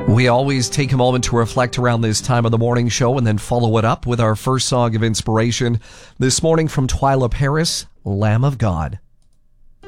We always take a moment to reflect around this time of the morning show and then follow it up with our first song of inspiration. This morning from Twyla Paris, Lamb of God.